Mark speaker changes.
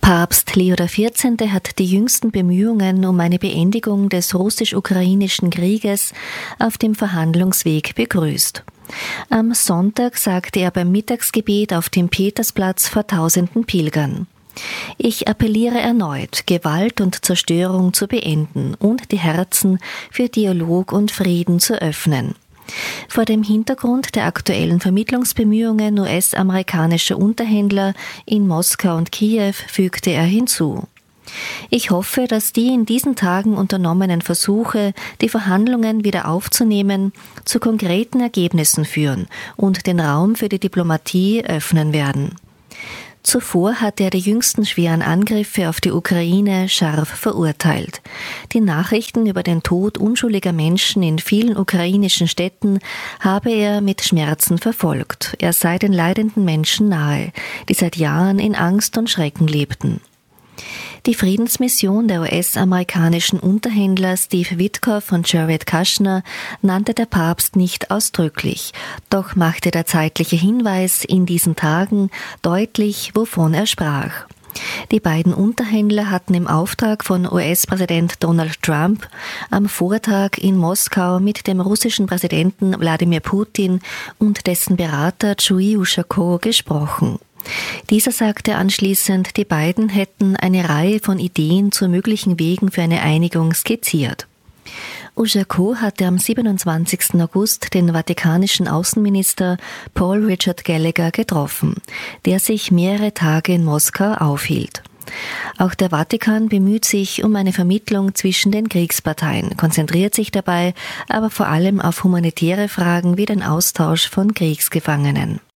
Speaker 1: Papst Leo XIV. Hat die jüngsten Bemühungen um eine Beendigung des russisch-ukrainischen Krieges auf dem Verhandlungsweg begrüßt. Am Sonntag sagte er beim Mittagsgebet auf dem Petersplatz vor tausenden Pilgern: Ich appelliere erneut, Gewalt und Zerstörung zu beenden und die Herzen für Dialog und Frieden zu öffnen. Vor dem Hintergrund der aktuellen Vermittlungsbemühungen US-amerikanischer Unterhändler in Moskau und Kiew fügte er hinzu: Ich hoffe, dass die in diesen Tagen unternommenen Versuche, die Verhandlungen wieder aufzunehmen, zu konkreten Ergebnissen führen und den Raum für die Diplomatie öffnen werden. Zuvor hatte er die jüngsten schweren Angriffe auf die Ukraine scharf verurteilt. Die Nachrichten über den Tod unschuldiger Menschen in vielen ukrainischen Städten habe er mit Schmerzen verfolgt. Er sei den leidenden Menschen nahe, die seit Jahren in Angst und Schrecken lebten. Die Friedensmission der US-amerikanischen Unterhändler Steve Witkoff und Jared Kushner nannte der Papst nicht ausdrücklich, doch machte der zeitliche Hinweis in diesen Tagen deutlich, wovon er sprach. Die beiden Unterhändler hatten im Auftrag von US-Präsident Donald Trump am Vortag in Moskau mit dem russischen Präsidenten Wladimir Putin und dessen Berater Julie Ushakov gesprochen. Dieser sagte anschließend, die beiden hätten eine Reihe von Ideen zu möglichen Wegen für eine Einigung skizziert. Ushakov hatte am 27. August den vatikanischen Außenminister Paul Richard Gallagher getroffen, der sich mehrere Tage in Moskau aufhielt. Auch der Vatikan bemüht sich um eine Vermittlung zwischen den Kriegsparteien, konzentriert sich dabei aber vor allem auf humanitäre Fragen wie den Austausch von Kriegsgefangenen.